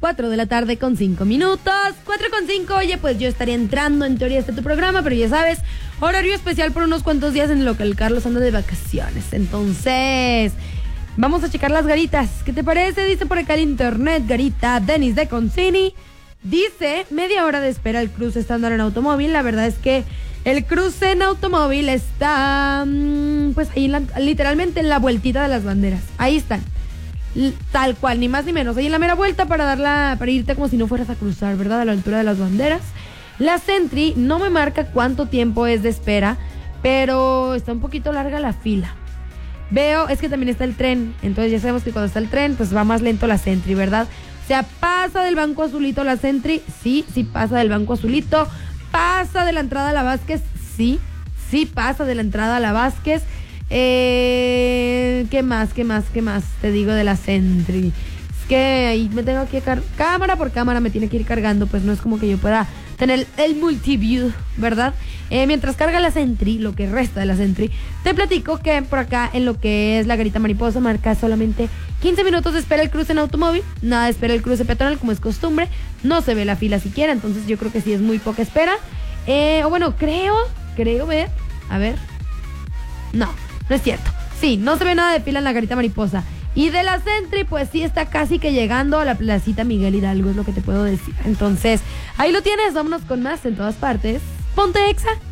4 de la tarde con 5 minutos. 4:05, oye, pues yo estaría entrando en teoría tu programa, pero ya sabes, horario especial por unos cuantos días en lo que el Carlos anda de vacaciones. Entonces, vamos a checar las garitas. ¿Qué te parece? Dice por acá el internet, garita Denis de Concini. Dice, media hora de espera el cruce estándar en automóvil. La verdad es que el cruce en automóvil está, pues ahí literalmente en la vueltita de las banderas. Ahí están. Tal cual, ni más ni menos. Ahí en la mera vuelta para irte como si no fueras a cruzar, ¿verdad? A la altura de las banderas. La Sentry no me marca cuánto tiempo es de espera, pero está un poquito larga la fila. Veo, es que también está el tren. Entonces ya sabemos que cuando está el tren, pues va más lento la Sentry, ¿verdad? O sea, pasa del banco azulito la Sentry. Sí pasa del banco azulito. Pasa de la entrada a la Vázquez. Sí pasa de la entrada a la Vázquez. ¿Qué más te digo de la Sentry? Es que ahí me tengo que cámara por cámara me tiene que ir cargando, pues no es como que yo pueda tener el multiview, ¿verdad? Mientras carga la Sentry, lo que resta de la Sentry, te platico que por acá en lo que es la Garita Mariposa marca solamente 15 minutos de espera el cruce en automóvil, nada de espera el cruce peatonal como es costumbre, no se ve la fila siquiera, entonces yo creo que sí es muy poca espera. O bueno, creo ver, a ver, no es cierto, sí, no se ve nada de fila en la Garita Mariposa. Y de la Sentry, pues sí está casi que llegando a la placita Miguel Hidalgo, es lo que te puedo decir. Entonces, ahí lo tienes, vámonos con más en todas partes. Ponte Exa.